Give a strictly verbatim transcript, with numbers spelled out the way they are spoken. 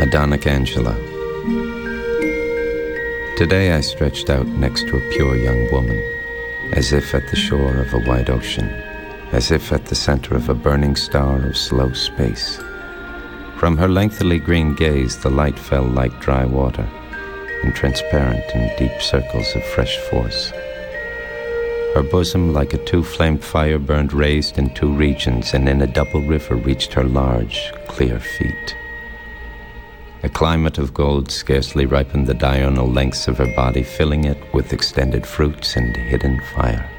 Adonic Angela. Today I stretched out next to a pure young woman, as if at the shore of a wide ocean, as if at the center of a burning star of slow space. From her lengthily green gaze the light fell like dry water, and transparent in deep circles of fresh force. Her bosom like a two-flamed fire burned raised in two regions, and in a double river reached her large, clear feet. A climate of gold scarcely ripened the diurnal lengths of her body, filling it with extended fruits and hidden fire.